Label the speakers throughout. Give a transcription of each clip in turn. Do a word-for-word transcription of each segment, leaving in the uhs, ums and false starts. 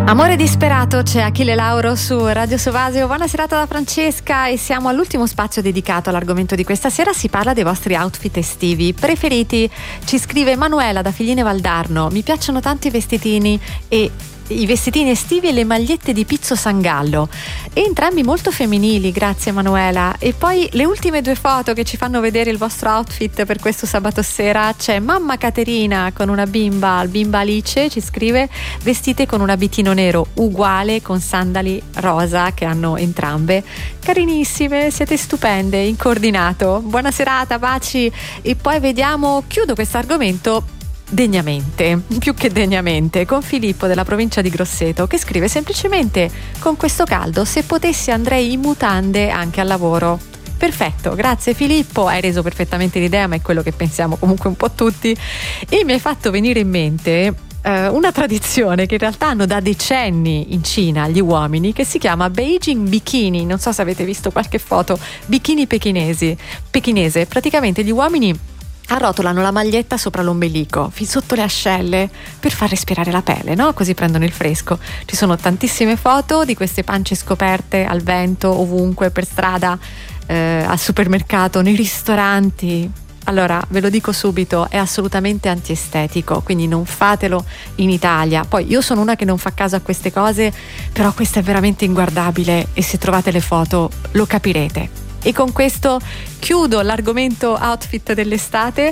Speaker 1: Amore disperato, c'è Achille Lauro su Radio Sovasio. Buona serata da Francesca e siamo all'ultimo spazio dedicato all'argomento di questa sera. Si parla dei vostri outfit estivi preferiti. Ci scrive Manuela da Figline Valdarno: mi piacciono tanto i vestitini e i vestitini estivi e le magliette di Pizzo Sangallo, e entrambi molto femminili, grazie Manuela. E poi le ultime due foto che ci fanno vedere il vostro outfit per questo sabato sera: c'è mamma Caterina con una bimba, bimba Alice, ci scrive, vestite con un abitino nero uguale con sandali rosa che hanno entrambe. Carinissime, siete stupende, in coordinato. Buona serata, baci. E poi vediamo, chiudo questo argomento degnamente, più che degnamente, con Filippo della provincia di Grosseto, che scrive semplicemente: con questo caldo se potessi andrei in mutande anche al lavoro. Perfetto, grazie Filippo, hai reso perfettamente l'idea, ma è quello che pensiamo comunque un po' tutti. E mi hai fatto venire in mente eh, una tradizione che in realtà hanno da decenni in Cina gli uomini, che si chiama Beijing Bikini. Non so se avete visto qualche foto, bikini pechinesi, pechinese. Praticamente gli uomini arrotolano la maglietta sopra l'ombelico, fin sotto le ascelle, per far respirare la pelle, no? Così prendono il fresco. Ci sono tantissime foto di queste pance scoperte al vento, ovunque, per strada, eh, al supermercato, nei ristoranti. Allora, ve lo dico subito, è assolutamente antiestetico, quindi non fatelo in Italia. Poi io sono una che non fa caso a queste cose, però questa è veramente inguardabile e se trovate le foto lo capirete. E con questo chiudo l'argomento outfit dell'estate,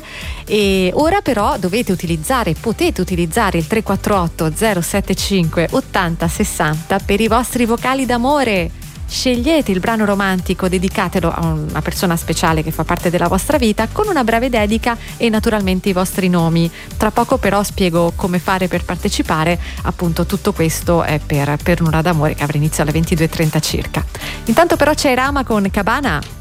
Speaker 1: e ora però dovete utilizzare, potete utilizzare il tre quattro otto zero sette cinque ottanta sessanta per i vostri vocali d'amore. Scegliete il brano romantico, dedicatelo a una persona speciale che fa parte della vostra vita, con una breve dedica e naturalmente i vostri nomi. Tra poco però spiego come fare per partecipare. Appunto, tutto questo è per, per un'ora d'amore che avrà inizio alle ventidue e trenta circa. Intanto però c'è Rama con Cabana.